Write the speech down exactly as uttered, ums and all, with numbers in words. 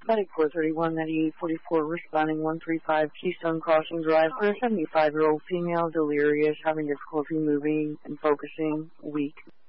Medic four thirty-one ninety-eight forty-four responding one three five Keystone Crossing Drive for a seventy-five-year-old female, delirious, having difficulty moving and focusing, weak.